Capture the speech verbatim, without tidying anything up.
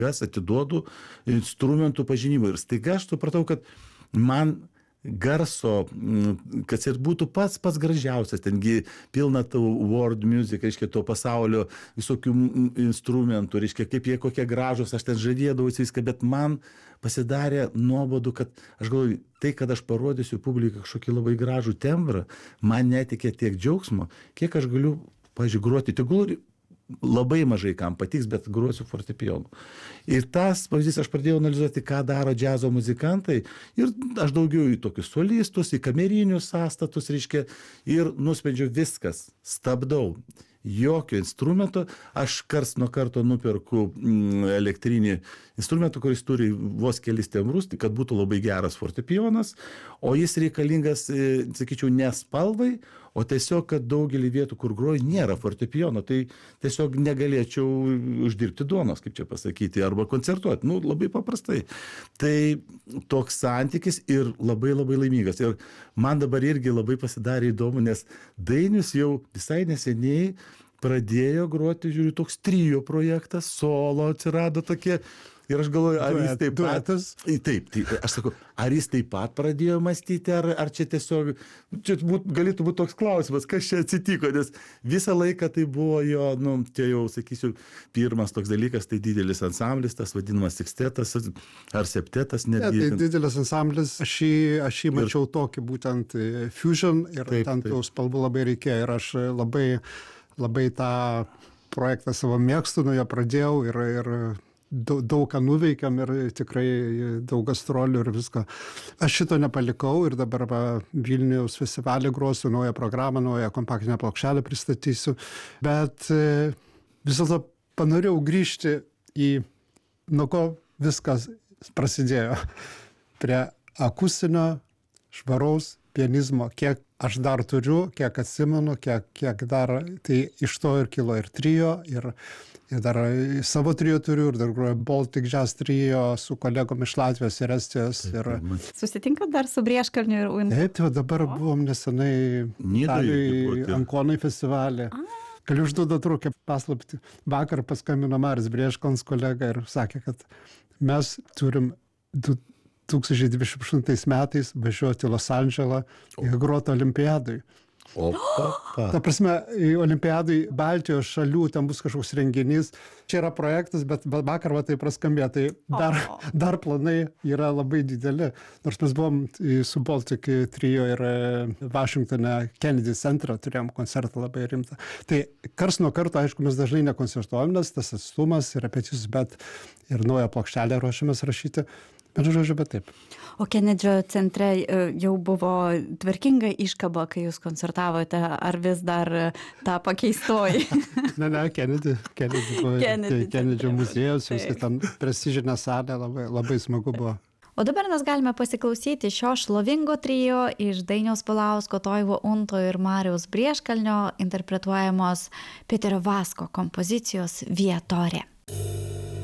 jas atiduodu instrumentų pažinimui. Ir staiga aš supratau, kad man garso, kad ir būtų pats pats gražiausias, tengi pilna tų world music, reiškia, to pasaulio visokių instrumentų, reiškia, kaip jie kokie gražus, aš ten žadėdavau viską, bet man pasidarė nuobodu, kad aš galvoju, tai, kad aš parodysiu publikai kažkokį labai gražų tembrą, man netikė tiek džiaugsmo, kiek aš galiu, pavyzdžiui, groti, tegul labai mažai kam patiks, bet grosiu fortepijonu. Ir tas pavyzdys, aš pradėjau analizuoti, ką daro džiazo muzikantai, ir aš daugiau į tokius solistus, į kamerinius sąstatus, reiškia, ir nusprendžiau viskas, stabdau. Jokio instrumento, aš karts nuo karto nuperku mm, elektrinį instrumentą, kuris turi vos kelis tembrus, kad būtų labai geras fortepijonas, o jis reikalingas, e, sakyčiau, ne spalvai, o tiesiog, kad daugelį vietų, kur groju, nėra fortepijono, tai tiesiog negalėčiau uždirbti duonos, kaip čia pasakyti, arba koncertuoti, nu, labai paprastai. Tai toks santykis ir labai labai laimingas. Ir man dabar irgi labai pasidarė įdomu, nes Dainius jau visai neseniai pradėjo groti, žiūriu, toks trio projektas, solo atsirado tokie. Ir aš galvoju, ar jis taip pat, taip, tai aš sakau, ar jis taip pat pradėjo mąstyti, ar, ar čia tiesiog, čia būt, galėtų būti toks klausimas, kas čia atsitiko, nes visą laiką tai buvo jo, nu, čia jau, sakysiu, pirmas toks dalykas, tai didelis ansamblis, tas vadinamas sekstetas ar septetas. Ne, tai didelis ansamblis, aš jį, aš jį mačiau ir tokį būtent fusion ir taip, ten tų spalvų labai reikėjo ir aš labai, labai tą projektą savo mėgstu, nuo jo pradėjau ir, ir daug, daug ką nuveikėm ir tikrai daug gastrolių ir visko. Aš šito nepalikau ir dabar va, Vilniaus festivalį grosiu, naują programą, naują kompaktinę plokštelę pristatysiu, bet vis dėlto panorėjau grįžti į, nuo ko viskas prasidėjo, prie akustinio, švaraus pianizmo, kiek aš dar turiu, kiek atsimenu, kiek, kiek dar, tai iš to ir kilo ir trio, ir, ir dar savo trio turiu, ir dar groju Baltic Jazz trio su kolegom iš Latvijos ir Estijos. Ir... Susitinkat dar su Brieškalniu ir Uinta? Taip, tai dabar buvom nesenai Italijai, Ankonai festivalį. Galiu užduodat trūkę paslapti. Vakar paskambino Maris Brieškons kolega ir sakė, kad mes turim du tūkstančiai dvidešimt aštuntais metais važiuoti į Los Andželą ir groti olimpiadai. O, pa, ta prasme, olimpiadai Baltijos šalių, ten bus kažkoks renginys. Čia yra projektas, bet vakar va tai praskambėjo, tai dar, dar planai yra labai dideli. Nors mes buvom su Baltic trio ir Vašingtone Kennedy centre, turėjom koncertą labai rimtą. Tai kars nuo karto, aišku, mes dažnai nekoncertuojam, nes tas atstumas ir repeticijos, bet ir naują plokštelę ruošiamės rašyti. Bet žodžiu, bet taip. O Kenedžio centre jau buvo tvarkinga iškaba, kai jūs koncertavote, ar vis dar tą pakeistoji? ne, ne, Kennedy, Kennedy buvo, Kennedy, tai Kennedžio muziejus, viskai tam prestižinė salė, labai, labai smagu buvo. O dabar mes galime pasiklausyti šio šlovingo trio iš Dainiaus Pulausko, Toivo Unto ir Mariaus Brieškalnio interpretuojamos Peterio Vasko kompozicijos Viatorė.